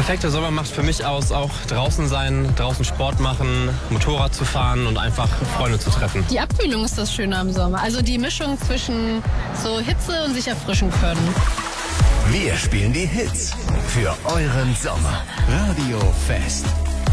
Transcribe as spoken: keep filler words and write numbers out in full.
perfekte Sommer macht für mich aus, auch draußen sein, draußen Sport machen, Motorrad zu fahren und einfach Freunde zu treffen. Die Abkühlung ist das Schöne am Sommer. Also die Mischung zwischen so Hitze und sich erfrischen können. Wir spielen die Hits für euren Sommer. Radio Fest.